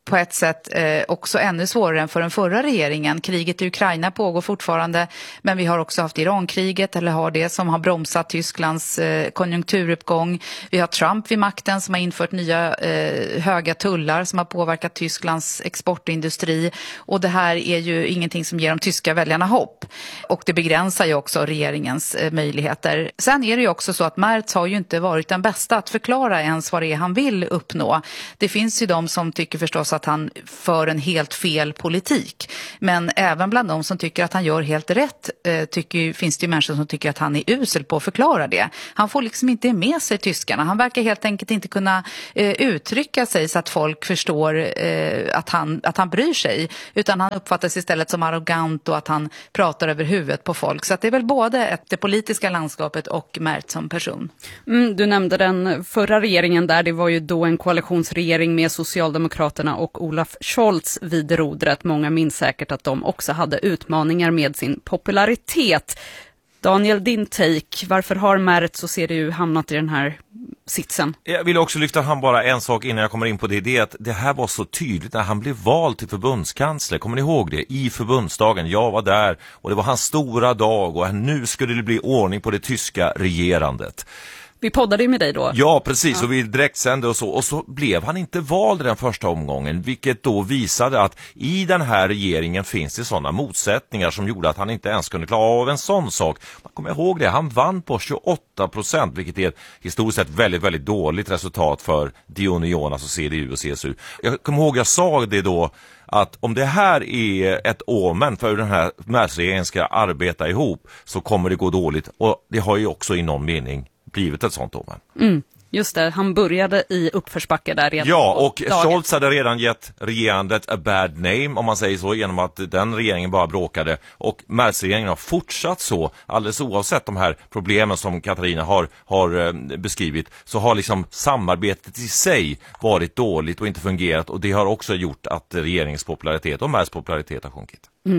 på ett sätt också ännu svårare än för den förra regeringen. Kriget i Ukraina pågår fortfarande, men vi har också haft Irankriget, eller har det, som har bromsat Tysklands konjunkturuppgång. Vi har Trump vid makten som har infört nya höga tullar som har påverkat Tysklands exportindustri, och det här är ju ingenting som ger de tyska väljarna hopp, och det begränsar ju också regeringens möjligheter. Sen är det ju också så att Merz har ju inte varit den bästa att förklara ens vad det är han vill uppnå. Det finns ju de som tycker förstås att han för en helt fel politik. Men även bland de som tycker att han gör helt rätt finns det ju människor som tycker att han är usel på att förklara det. Han får liksom inte med sig tyskarna. Han verkar helt enkelt inte kunna uttrycka sig så att folk förstår att han bryr sig. Utan han uppfattas istället som arrogant och att han pratar över huvudet på folk. Så att det är väl både det politiska landskapet och Merz som person. Du nämnde den förra regeringen där. Det var ju då en koalitionsregering med Socialdemokraterna och Olaf Scholz vid rodret. Många minns säkert att de också hade utmaningar med sin popularitet. Daniel, din take. Varför har Merz och CDU hamnat i den här sitsen? Jag vill också lyfta fram bara en sak innan jag kommer in på det. Det är att det här var så tydligt när han blev vald till förbundskansler. Kommer ni ihåg det? I förbundsdagen. Jag var där och det var hans stora dag och nu skulle det bli ordning på det tyska regerandet. Vi poddade ju med dig då. Ja, precis. Och vi direktsände och så blev han inte vald i den första omgången, vilket då visade att i den här regeringen finns det sådana motsättningar som gjorde att han inte ens kunde klara av en sån sak. Man kommer ihåg det, han vann på 28%, vilket är ett historiskt sett väldigt, väldigt dåligt resultat för Die Union, alltså CDU och CSU. Jag kommer ihåg, jag sa det då, att om det här är ett omen för hur den här Merz-regeringen ska arbeta ihop så kommer det gå dåligt, och det har ju också i någon mening blivit ett sånt omen. Just det, han började i uppförsbacke där redan. Ja, och Scholz hade redan gett regerandet a bad name, om man säger så, genom att den regeringen bara bråkade. Och Merz-regeringen har fortsatt så, alldeles oavsett de här problemen som Katarina har beskrivit, så har liksom samarbetet i sig varit dåligt och inte fungerat. Och det har också gjort att regeringens popularitet och Merz popularitet har sjunkit.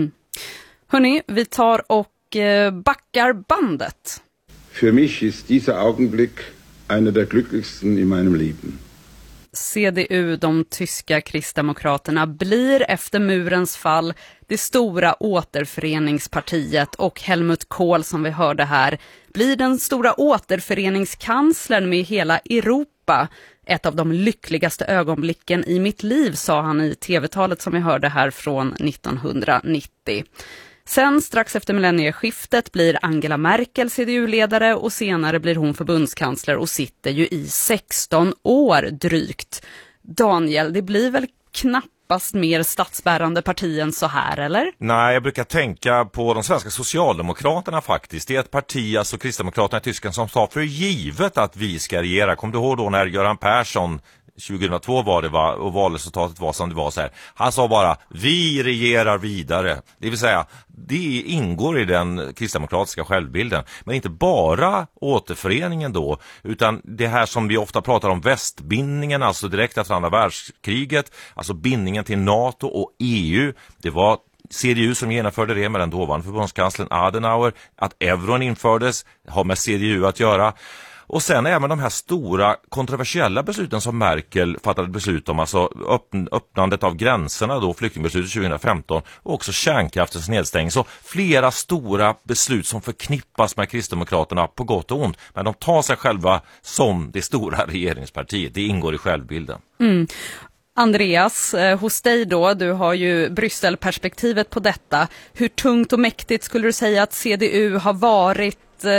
Hörrni, vi tar och backar bandet. Für mich ist dieser Augenblick einer der glücklichsten in meinem Leben. CDU, de tyska kristdemokraterna, blir efter murens fall det stora återföreningspartiet, och Helmut Kohl, som vi hörde här, blir den stora återföreningskanslern med hela Europa. Ett av de lyckligaste ögonblicken i mitt liv, sa han i tv-talet som vi hörde här från 1990. Sen strax efter millennieskiftet blir Angela Merkel CDU-ledare, och senare blir hon förbundskansler och sitter ju i 16 år drygt. Daniel, det blir väl knappast mer statsbärande parti än så här, eller? Nej, jag brukar tänka på de svenska socialdemokraterna faktiskt. Det är ett parti, alltså Kristdemokraterna i Tyskland, som sa för givet att vi ska regera. Kom du ihåg då när Göran Persson 2002 var det, och valresultatet var som det var så här. Han sa bara, vi regerar vidare. Det vill säga, det ingår i den kristdemokratiska självbilden. Men inte bara återföreningen då, utan det här som vi ofta pratar om, västbindningen, alltså direkt efter andra världskriget, alltså bindningen till NATO och EU. Det var CDU som genomförde det med den dåvarande förbundskanslern Adenauer. Att euron infördes har med CDU att göra. Och sen även de här stora kontroversiella besluten som Merkel fattade beslut om, alltså öppnandet av gränserna då, flyktingbeslutet 2015, och också kärnkraftens nedstängning. Så flera stora beslut som förknippas med Kristdemokraterna på gott och ont, men de tar sig själva som det stora regeringspartiet. Det ingår i självbilden. Andreas, hos dig då, du har ju Brysselperspektivet på detta. Hur tungt och mäktigt skulle du säga att CDU har varit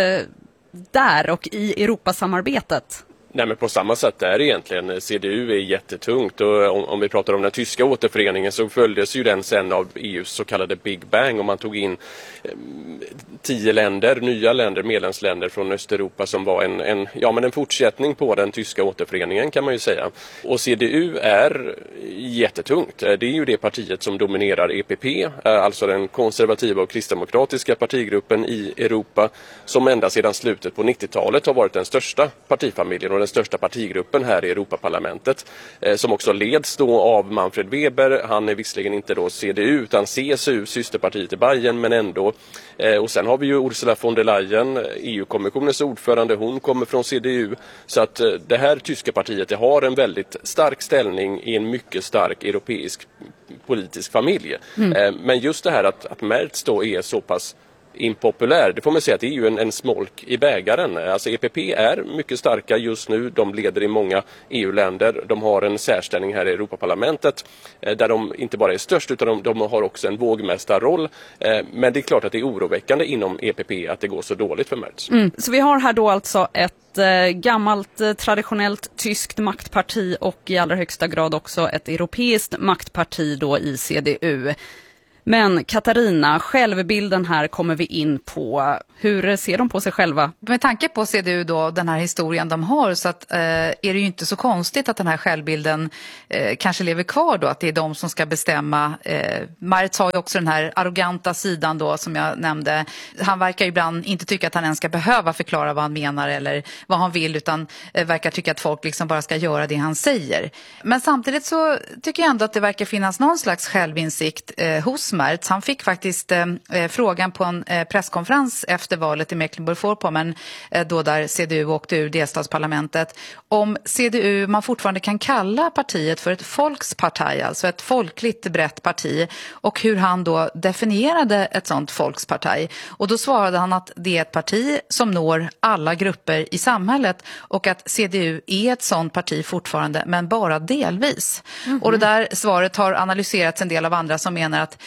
där och i Europasamarbetet? Nej, men på samma sätt är egentligen. CDU är jättetungt, och om vi pratar om den tyska återföreningen så följdes ju den sen av EUs så kallade Big Bang, och man tog in 10 länder, nya länder, medlemsländer från Östeuropa som var en fortsättning på den tyska återföreningen, kan man ju säga. Och CDU är jättetungt. Det är ju det partiet som dominerar EPP, alltså den konservativa och kristdemokratiska partigruppen i Europa, som ända sedan slutet på 90-talet har varit den största partifamiljen och den största partigruppen här i Europaparlamentet som också leds då av Manfred Weber. Han är visserligen inte då CDU utan CSU, systerpartiet i Bayern, men ändå. Och sen har vi ju Ursula von der Leyen, EU-kommissionens ordförande, hon kommer från CDU. Så att det här tyska partiet det har en väldigt stark ställning i en mycket stark europeisk politisk familj. Men just det här att Merz då är så pass impopulär, det får man säga att det är ju en smolk i bägaren. Alltså EPP är mycket starka just nu, de leder i många EU-länder, de har en särställning här i Europaparlamentet där de inte bara är störst utan de har också en vågmästarroll. Men det är klart att det är oroväckande inom EPP att det går så dåligt för Merz. Så vi har här då alltså ett gammalt traditionellt tyskt maktparti och i allra högsta grad också ett europeiskt maktparti då i CDU. Men Katarina, självbilden här kommer vi in på. Hur ser de på sig själva? Med tanke på CDU då, den här historien de har, så att, är det ju inte så konstigt att den här självbilden kanske lever kvar då, att det är de som ska bestämma. Merz har ju också den här arroganta sidan då som jag nämnde. Han verkar ju ibland inte tycka att han ens ska behöva förklara vad han menar eller vad han vill, utan verkar tycka att folk liksom bara ska göra det han säger. Men samtidigt så tycker jag ändå att det verkar finnas någon slags självinsikt hos Merz. Han fick faktiskt frågan på en presskonferens efter valet i Mecklenburg-Vorpommern då där CDU åkte ur delstatsparlamentet om CDU man fortfarande kan kalla partiet för ett folksparti, alltså ett folkligt brett parti, och hur han då definierade ett sånt folksparti. Och då svarade han att det är ett parti som når alla grupper i samhället och att CDU är ett sånt parti fortfarande men bara delvis. Och det där svaret har analyserats en del av andra som menar att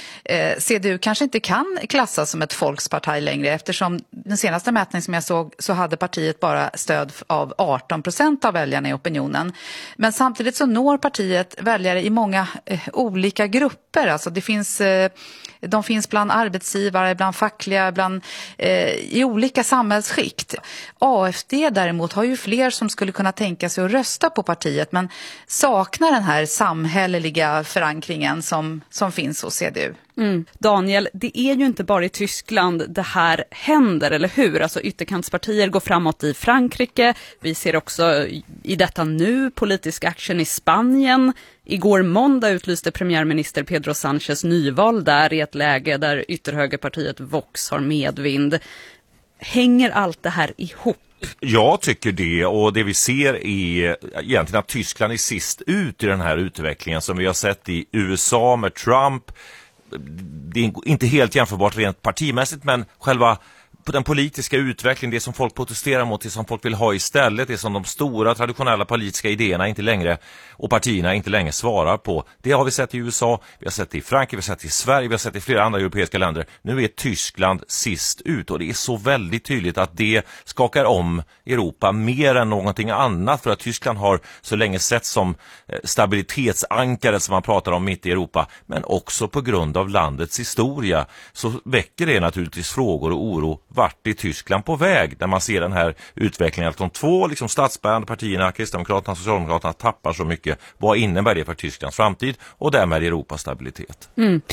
CDU kanske inte kan klassas som ett folksparti längre, eftersom den senaste mätningen som jag såg så hade partiet bara stöd av 18% av väljarna i opinionen. Men samtidigt så når partiet väljare i många olika grupper. Alltså de finns bland arbetsgivare, bland fackliga, i olika samhällsskikt. AFD däremot har ju fler som skulle kunna tänka sig att rösta på partiet men saknar den här samhälleliga förankringen som finns hos CDU. Daniel, det är ju inte bara i Tyskland det här händer, eller hur? Alltså ytterkantspartier går framåt i Frankrike. Vi ser också i detta nu politisk action i Spanien. Igår måndag utlyste premiärminister Pedro Sánchez nyval där i ett läge där ytterhögerpartiet Vox har medvind. Hänger allt det här ihop? Jag tycker det, och det vi ser är egentligen att Tyskland är sist ut i den här utvecklingen som vi har sett i USA med Trump. Det är inte helt jämförbart rent partimässigt, men själva den politiska utvecklingen, det som folk protesterar mot, det som folk vill ha istället, det som de stora traditionella politiska idéerna inte längre och partierna inte längre svarar på. Det har vi sett i USA, vi har sett det i Frankrike, vi har sett det i Sverige, vi har sett det i flera andra europeiska länder. Nu är Tyskland sist ut och det är så väldigt tydligt att det skakar om Europa mer än någonting annat, för att Tyskland har så länge sett som stabilitetsankare som man pratar om mitt i Europa, men också på grund av landets historia så väcker det naturligtvis frågor och oro. Vart är Tyskland på väg när man ser den här utvecklingen att de två liksom statsbärande partierna, Kristdemokraterna och Socialdemokraterna, tappar så mycket? Vad innebär det för Tysklands framtid och därmed Europas stabilitet?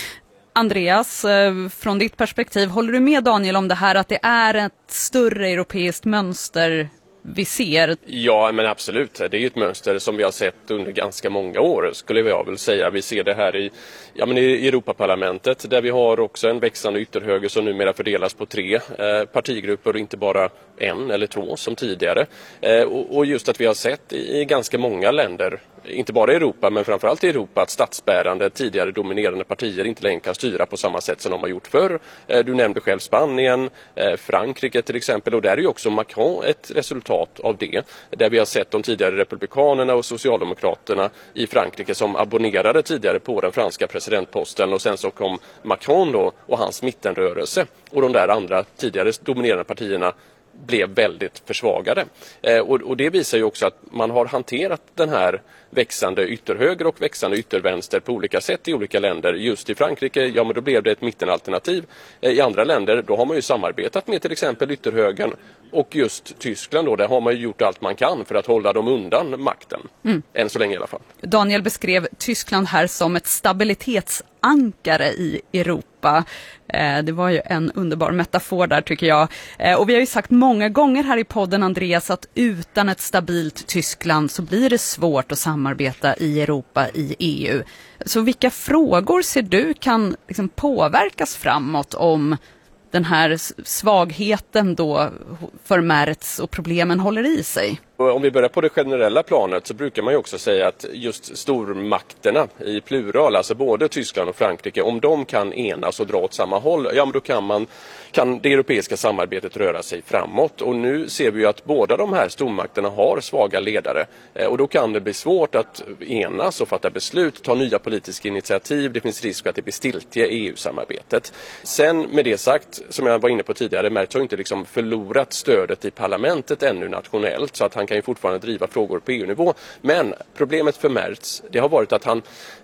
Andreas, från ditt perspektiv, håller du med Daniel om det här att det är ett större europeiskt mönster vi ser? Ja, men absolut. Det är ju ett mönster som vi har sett under ganska många år, skulle jag väl säga. Vi ser det här i Europaparlamentet, där vi har också en växande ytterhöger som numera fördelas på 3 partigrupper och inte bara 1 eller 2 som tidigare. Och just att vi har sett i ganska många länder, inte bara i Europa men framförallt i Europa, att statsbärande, tidigare dominerande partier inte längre kan styra på samma sätt som de har gjort förr. Du nämnde själv Spanien, Frankrike till exempel, och där är ju också Macron ett resultat av det. Där vi har sett de tidigare republikanerna och socialdemokraterna i Frankrike som abonnerade tidigare på den franska presidentposten, och sen så kom Macron då och hans mittenrörelse, och de där andra tidigare dominerande partierna blev väldigt försvagade. Och det visar ju också att man har hanterat den här växande ytterhöger och växande yttervänster på olika sätt i olika länder. Just i Frankrike, ja men då blev det ett mittenalternativ. I andra länder, då har man ju samarbetat med till exempel ytterhögern, och just Tyskland då, där har man ju gjort allt man kan för att hålla dem undan makten. Än så länge i alla fall. Daniel beskrev Tyskland här som ett stabilitetsankare i Europa. Det var ju en underbar metafor där tycker jag. Och vi har ju sagt många gånger här i podden, Andreas, att utan ett stabilt Tyskland så blir det svårt att samarbeta i Europa, i EU. Så vilka frågor ser du kan liksom påverkas framåt om den här svagheten då för Merz och problemen håller i sig? Om vi börjar på det generella planet så brukar man ju också säga att just stormakterna i plural, alltså både Tyskland och Frankrike, om de kan enas och dra åt samma håll, ja men då kan det europeiska samarbetet röra sig framåt. Och nu ser vi ju att båda de här stormakterna har svaga ledare, och då kan det bli svårt att enas och fatta beslut, ta nya politiska initiativ. Det finns risk att det blir stiltje i EU-samarbetet. Sen med det sagt, som jag var inne på tidigare, Merz har inte liksom förlorat stödet i parlamentet ännu nationellt, så att han kan ju fortfarande driva frågor på EU-nivå. Men problemet för Merz, det har varit att han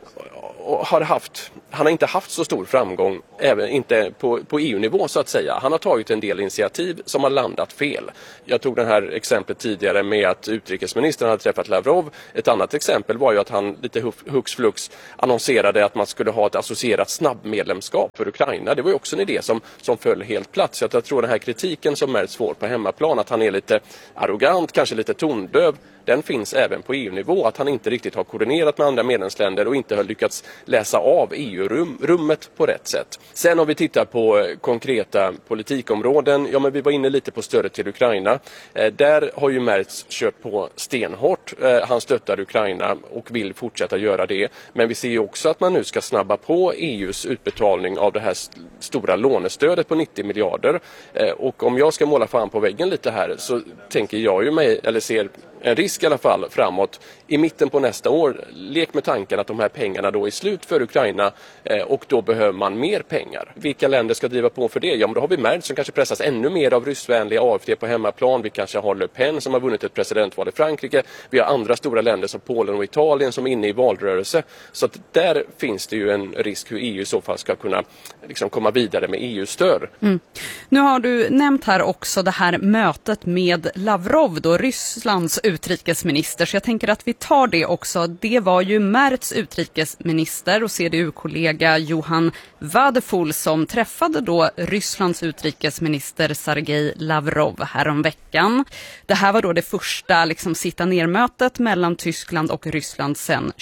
har inte haft så stor framgång, även inte på EU-nivå så att säga. Han har tagit en del initiativ som har landat fel. Jag tog det här exemplet tidigare med att utrikesministern hade träffat Lavrov. Ett annat exempel var ju att han lite hux flux annonserade att man skulle ha ett associerat snabbmedlemskap för Ukraina. Det var ju också en idé som föll helt platt. Så jag tror den här kritiken som Merz får på hemmaplan, att han är lite arrogant, kanske lite tondöv, den finns även på EU-nivå, att han inte riktigt har koordinerat med andra medlemsländer och inte har lyckats läsa av EU-rummet på rätt sätt. Sen om vi tittar på konkreta politikområden, ja men vi var inne lite på stödet till Ukraina. Där har ju Merz kört på stenhårt. Han stöttar Ukraina och vill fortsätta göra det. Men vi ser ju också att man nu ska snabba på EUs utbetalning av det här stora lånestödet på 90 miljarder. Och om jag ska måla fan på väggen lite här så tänker jag ju mig, eller ser en risk i alla fall framåt i mitten på nästa år. Lek med tanken att de här pengarna då är slut för Ukraina, och då behöver man mer pengar. Vilka länder ska driva på för det? Ja, men då har vi Merz som kanske pressas ännu mer av ryssvänliga AfD på hemmaplan. Vi kanske har Le Pen som har vunnit ett presidentval i Frankrike. Vi har andra stora länder som Polen och Italien som är inne i valrörelse. Så att där finns det ju en risk hur EU i så fall ska kunna liksom komma vidare med EU-stöd. Nu har du nämnt här också det här mötet med Lavrov, då Rysslands utrikesminister, så jag tänker att vi tar det också. Det var ju Merz utrikesminister och CDU-kollega Johan Vadeful som träffade då Rysslands utrikesminister Sergej Lavrov häromveckan. Det här var då det första sitta ner-mötet mellan Tyskland och Ryssland sedan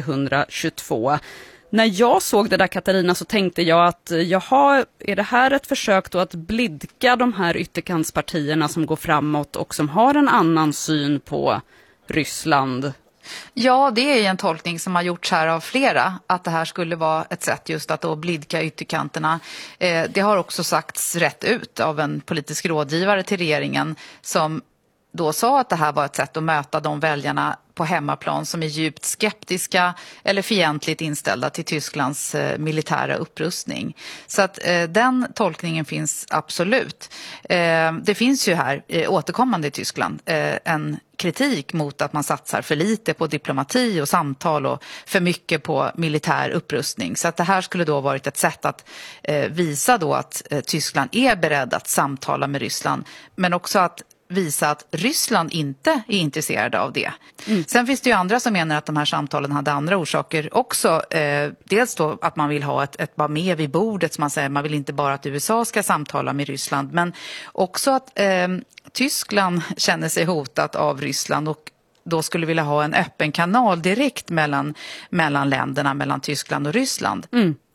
2022. När jag såg det där, Katarina, så tänkte jag att är det här ett försök då att blidka de här ytterkantspartierna som går framåt och som har en annan syn på Ryssland? Ja, det är en tolkning som har gjorts här av flera, att det här skulle vara ett sätt just att då blidka ytterkanterna. Det har också sagts rätt ut av en politisk rådgivare till regeringen som då sa att det här var ett sätt att möta de väljarna på hemmaplan som är djupt skeptiska eller fientligt inställda till Tysklands militära upprustning. Så att den tolkningen finns absolut. Det finns ju här återkommande i Tyskland en kritik mot att man satsar för lite på diplomati och samtal och för mycket på militär upprustning. Så att det här skulle då varit ett sätt att visa då att Tyskland är beredd att samtala med Ryssland, men också att visa att Ryssland inte är intresserade av det. Sen finns det ju andra som menar att de här samtalen hade andra orsaker också. Dels då att man vill ha ett vara med vid bordet, som man säger. Man vill inte bara att USA ska samtala med Ryssland, men också att Tyskland känner sig hotat av Ryssland och då skulle vilja ha en öppen kanal direkt mellan länderna, mellan Tyskland och Ryssland.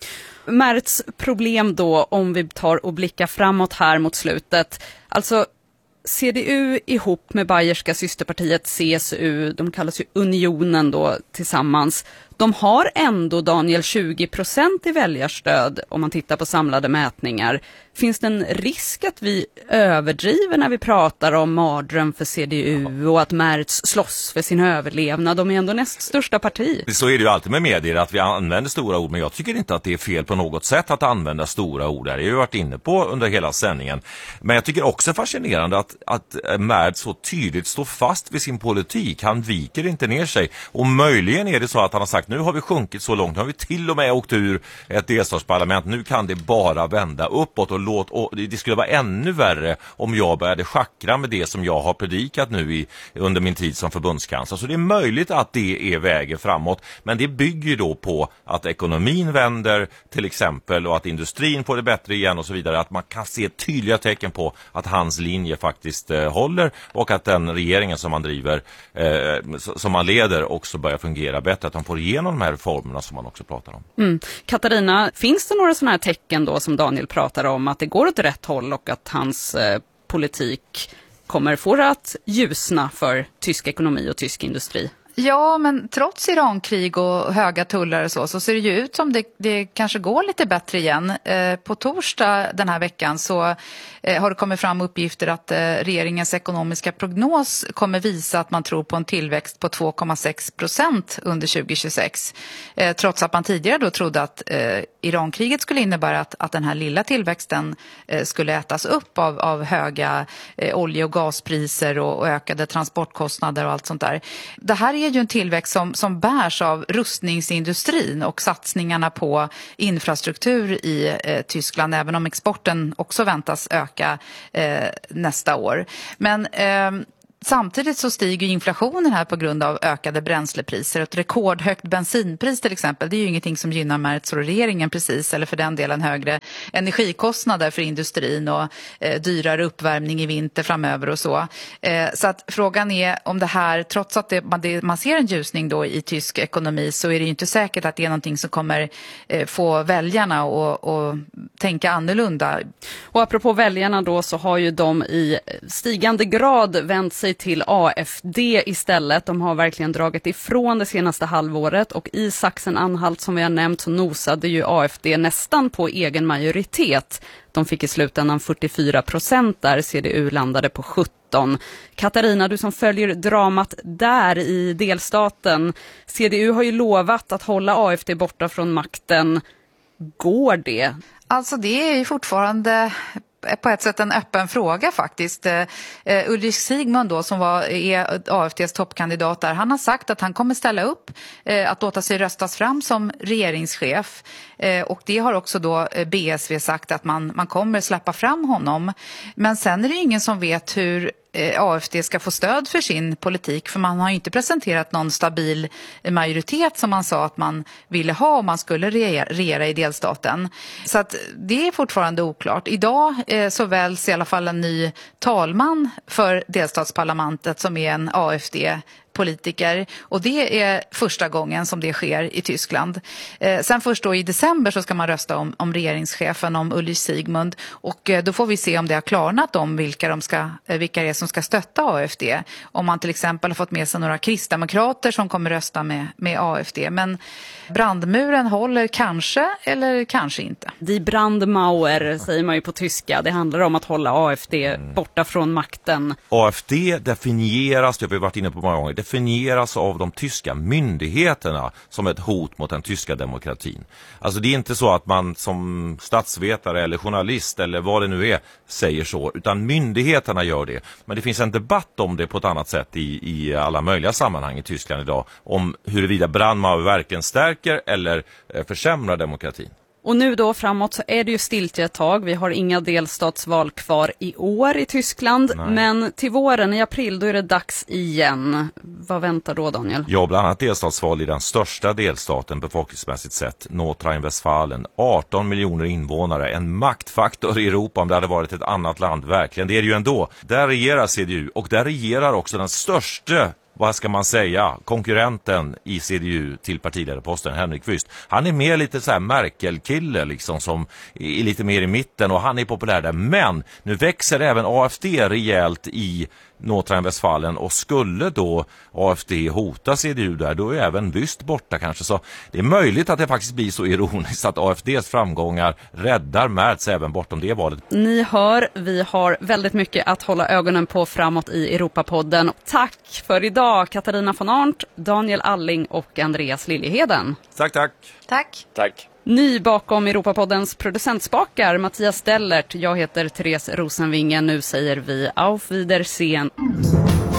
Merz problem då, om vi tar och blickar framåt här mot slutet. Alltså CDU ihop med bayerska systerpartiet CSU, de kallas ju Unionen då tillsammans. De har ändå, Daniel, 20% i väljarstöd om man tittar på samlade mätningar. Finns det en risk att vi överdriver när vi pratar om mardröm för CDU och att Merz slåss för sin överlevnad? De är ändå näst största parti. Så är det ju alltid med medier, att vi använder stora ord, men jag tycker inte att det är fel på något sätt att använda stora ord. Det har jag ju varit inne på under hela sändningen. Men jag tycker också fascinerande att Merz så tydligt står fast vid sin politik. Han viker inte ner sig. Och möjligen är det så att han har sagt, nu har vi sjunkit så långt, nu har vi till och med åkt ur ett delstatsparlament, nu kan det bara vända uppåt, och det skulle vara ännu värre om jag började schackra med det som jag har predikat nu under min tid som förbundskansler. Så det är möjligt att det är vägen framåt, men det bygger ju då på att ekonomin vänder till exempel, och att industrin får det bättre igen och så vidare, att man kan se tydliga tecken på att hans linje faktiskt håller, och att den regeringen som man driver, som man leder, också börjar fungera bättre, att de får igenom de här reformerna som man också pratar om. Katarina, finns det några sådana här tecken då som Daniel pratar om, att det går åt rätt håll och att hans politik kommer få det att ljusna för tysk ekonomi och tysk industri? Ja, men trots Irankrig och höga tullar och så ser det ju ut som det kanske går lite bättre igen. På torsdag den här veckan så har det kommit fram uppgifter att regeringens ekonomiska prognos kommer visa att man tror på en tillväxt på 2,6% under 2026. Trots att man tidigare då trodde att Irankriget skulle innebära att den här lilla tillväxten skulle ätas upp av höga olje- och gaspriser och ökade transportkostnader och allt sånt där. Det här är ju en tillväxt som bärs av rustningsindustrin och satsningarna på infrastruktur i Tyskland, även om exporten också väntas öka nästa år. Men samtidigt så stiger inflationen här på grund av ökade bränslepriser. Ett rekordhögt bensinpris till exempel, det är ju ingenting som gynnar Merz och regeringen precis, eller för den delen högre energikostnader för industrin och dyrare uppvärmning i vinter framöver och så. Så att frågan är om det här, trots att man ser en ljusning då i tysk ekonomi, så är det ju inte säkert att det är någonting som kommer få väljarna att tänka annorlunda. Och apropå väljarna då, så har ju de i stigande grad vänt sig till AFD istället. De har verkligen dragit ifrån det senaste halvåret, och i Sachsen-Anhalt som vi har nämnt så nosade ju AFD nästan på egen majoritet. De fick i slutändan 44% där, CDU landade på 17%. Katarina, du som följer dramat där i delstaten, CDU har ju lovat att hålla AFD borta från makten. Går det? Alltså det är ju fortfarande på ett sätt en öppen fråga faktiskt. Ulrich Siegmund då, som är AFDs toppkandidat där, han har sagt att han kommer ställa upp att låta sig röstas fram som regeringschef, och det har också då BSV sagt att man kommer släppa fram honom. Men sen är det ingen som vet hur AFD ska få stöd för sin politik, för man har ju inte presenterat någon stabil majoritet som man sa att man ville ha om man skulle regera i delstaten. Så att det är fortfarande oklart. Idag så väljs i alla fall en ny talman för delstatsparlamentet som är en AFD-politiker, och det är första gången som det sker i Tyskland. Sen först då i december så ska man rösta om regeringschefen, om Ulrich Siegmund, och då får vi se om det har klarnat om vilka det är som ska stötta AFD. Om man till exempel har fått med sig några kristdemokrater som kommer rösta med AFD. Men brandmuren håller kanske eller kanske inte. Die Brandmauer säger man ju på tyska. Det handlar om att hålla AFD borta från makten. AFD definieras, det har vi varit inne på många gånger, definieras av de tyska myndigheterna som ett hot mot den tyska demokratin. Alltså det är inte så att man som statsvetare eller journalist eller vad det nu är säger så, utan myndigheterna gör det. Men det finns en debatt om det på ett annat sätt i alla möjliga sammanhang i Tyskland idag, om huruvida Brandmauer verkligen stärker eller försämrar demokratin. Och nu då framåt så är det ju stiltje ett tag. Vi har inga delstatsval kvar i år i Tyskland. Nej. Men till våren i april då är det dags igen. Vad väntar då, Daniel? Ja, bland annat delstatsval i den största delstaten befolkningsmässigt sett, Nordrhein-Westfalen. 18 miljoner invånare, en maktfaktor i Europa om det hade varit ett annat land. Verkligen, det är det ju ändå. Där regerar CDU, och där regerar också den största, vad ska man säga, konkurrenten i CDU till partiledarposten, Henrik Wüst. Han är mer lite så här Merkel-kille liksom, som är lite mer i mitten, och han är populär där. Men nu växer även AFD rejält i Nordrhein-Westfalen, och skulle då AfD hota CDU där, då är även Wüst borta kanske. Så det är möjligt att det faktiskt blir så ironiskt att AfDs framgångar räddar Merz även bortom det valet. Ni hör, vi har väldigt mycket att hålla ögonen på framåt i Europapodden. Tack för idag Katarina von Arndt, Daniel Alling och Andreas Liljeheden. Tack. Tack. Ny bakom Europapoddens producentspakar Mattias Stellert. Jag heter Therese Rosenvinge. Nu säger vi auf Wiedersehen.